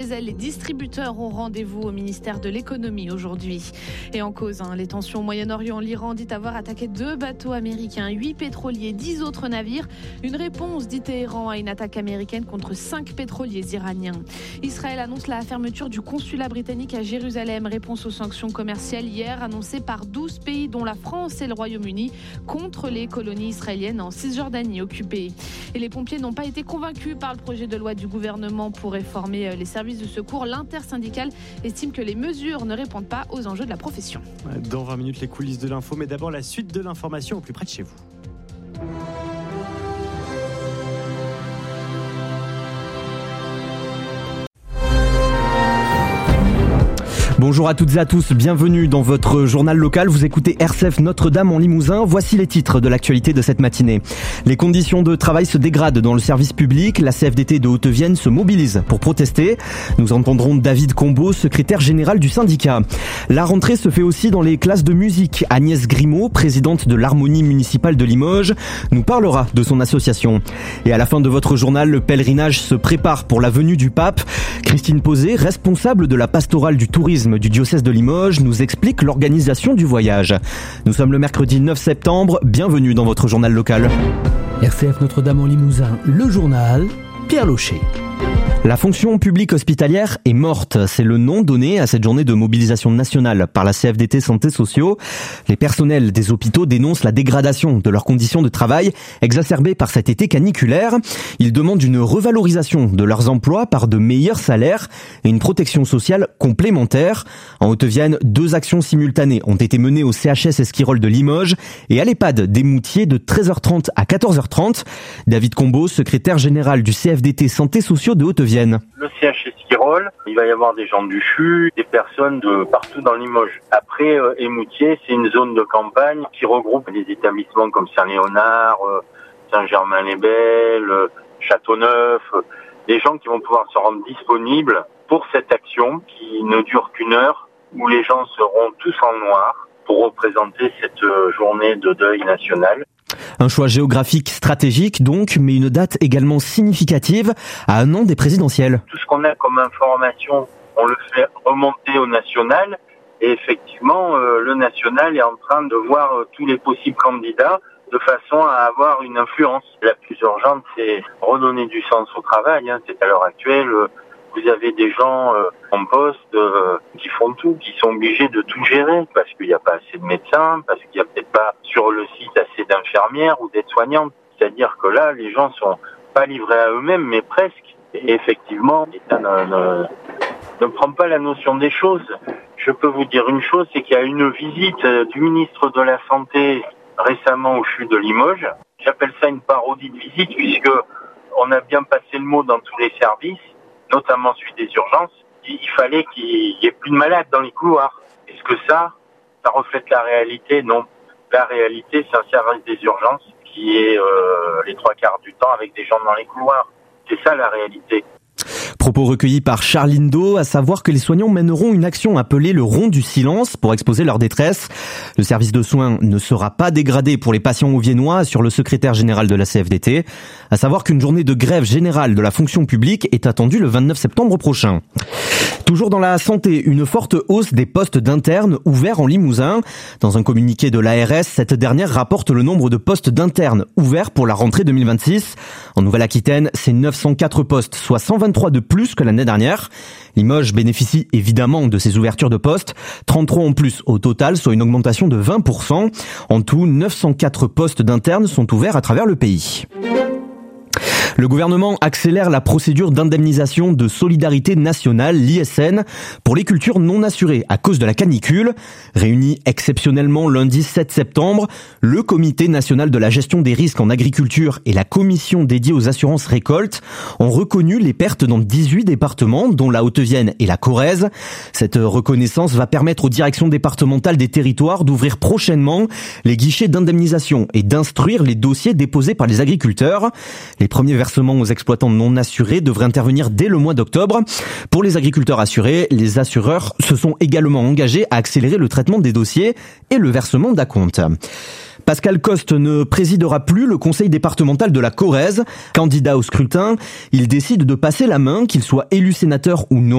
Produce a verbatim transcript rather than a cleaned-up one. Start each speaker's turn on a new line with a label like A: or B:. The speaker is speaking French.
A: Les distributeurs ont rendez-vous au ministère de l'économie aujourd'hui. Et en cause, hein, les tensions au Moyen-Orient, l'Iran dit avoir attaqué deux bateaux américains, huit pétroliers, dix autres navires. Une réponse, dit Téhéran, à une attaque américaine contre cinq pétroliers iraniens. Israël annonce la fermeture du consulat britannique à Jérusalem. Réponse aux sanctions commerciales hier annoncées par douze pays, dont la France et le Royaume-Uni, contre les colonies israéliennes en Cisjordanie occupée. Et les pompiers n'ont pas été convaincus par le projet de loi du gouvernement pour réformer les services de secours. L'intersyndicale estime que les mesures ne répondent pas aux enjeux de la profession.
B: Dans vingt minutes, les coulisses de l'info, mais d'abord la suite de l'information au plus près de chez vous.
C: Bonjour à toutes et à tous, bienvenue dans votre journal local. Vous écoutez R C F Notre-Dame en Limousin. Voici les titres de l'actualité de cette matinée. Les conditions de travail se dégradent dans le service public. La C F D T de Haute-Vienne se mobilise pour protester. Nous entendrons David Combeau, secrétaire général du syndicat. La rentrée se fait aussi dans les classes de musique. Agnès Grimaud, présidente de l'Harmonie municipale de Limoges, nous parlera de son association. Et à la fin de votre journal, le pèlerinage se prépare pour la venue du pape. Christine Posé, responsable de la pastorale du tourisme du diocèse de Limoges, nous explique l'organisation du voyage. Nous sommes le mercredi neuf septembre, bienvenue dans votre journal local.
D: R C F Notre-Dame en Limousin, le journal, Pierre Locher.
C: La fonction publique hospitalière est morte. C'est le nom donné à cette journée de mobilisation nationale par la C F D T Santé Sociaux. Les personnels des hôpitaux dénoncent la dégradation de leurs conditions de travail exacerbées par cet été caniculaire. Ils demandent une revalorisation de leurs emplois par de meilleurs salaires et une protection sociale complémentaire. En Haute-Vienne, deux actions simultanées ont été menées au C H S Esquirol de Limoges et à l'EHPAD des Moutiers de treize heures trente à quatorze heures trente. David Combeau, secrétaire général du C F D T Santé Sociaux de Haute-Vienne.
E: Le C H Esquirol, il va y avoir des gens du C H U, des personnes de partout dans Limoges. Après, euh, Émoutier, c'est une zone de campagne qui regroupe des établissements comme Saint-Léonard, euh, Saint-Germain-les-Belles, euh, Châteauneuf, euh, des gens qui vont pouvoir se rendre disponibles pour cette action qui ne dure qu'une heure, où les gens seront tous en noir pour représenter cette euh, journée de deuil national.
C: Un choix géographique stratégique donc, mais une date également significative à un an des présidentielles.
E: Tout ce qu'on a comme information, on le fait remonter au national. Et effectivement, euh, le national est en train de voir euh, tous les possibles candidats de façon à avoir une influence. La plus urgente, c'est redonner du sens au travail. Hein. C'est à l'heure actuelle, euh, vous avez des gens euh, en poste euh, qui font tout, qui sont obligés de tout gérer parce qu'il n'y a pas assez de médecins, parce qu'il n'y a peut-être pas sur le site assez d'infirmières ou d'aides-soignantes. C'est-à-dire que là, les gens sont pas livrés à eux-mêmes, mais presque. Et effectivement, l'État ne, ne, ne prend pas la notion des choses. Je peux vous dire une chose, c'est qu'il y a une visite du ministre de la Santé récemment au C H U de Limoges. J'appelle ça une parodie de visite puisque on a bien passé le mot dans tous les services, notamment celui des urgences. Il fallait qu'il y ait plus de malades dans les couloirs. Est-ce que ça, ça reflète la réalité? Non. La réalité, c'est un service des urgences qui est euh, les trois quarts du temps avec des gens dans les couloirs. C'est ça la réalité.
C: Propos recueillis par Charline Do, à savoir que les soignants mèneront une action appelée le rond du silence pour exposer leur détresse. Le service de soins ne sera pas dégradé pour les patients auviennois, assure le secrétaire général de la C F D T. À savoir qu'une journée de grève générale de la fonction publique est attendue le vingt-neuf septembre prochain. Toujours dans la santé, une forte hausse des postes d'internes ouverts en Limousin. Dans un communiqué de l'A R S, cette dernière rapporte le nombre de postes d'internes ouverts pour la rentrée deux mille vingt-six. En Nouvelle-Aquitaine, c'est neuf cent quatre postes, soit cent vingt-trois de plus que l'année dernière. Limoges bénéficie évidemment de ces ouvertures de postes, trente-trois en plus au total, soit une augmentation de vingt pour cent. En tout, neuf cent quatre postes d'internes sont ouverts à travers le pays. Le gouvernement accélère la procédure d'indemnisation de solidarité nationale, l'I S N, pour les cultures non assurées à cause de la canicule. Réuni exceptionnellement lundi sept septembre, le Comité national de la gestion des risques en agriculture et la commission dédiée aux assurances récoltes ont reconnu les pertes dans dix-huit départements, dont la Haute-Vienne et la Corrèze. Cette reconnaissance va permettre aux directions départementales des territoires d'ouvrir prochainement les guichets d'indemnisation et d'instruire les dossiers déposés par les agriculteurs. Les premiers versements aux exploitants non assurés devraient intervenir dès le mois d'octobre. Pour les agriculteurs assurés, les assureurs se sont également engagés à accélérer le traitement des dossiers et le versement d'acomptes. Pascal Coste ne présidera plus le conseil départemental de la Corrèze. Candidat au scrutin, il décide de passer la main, qu'il soit élu sénateur ou non.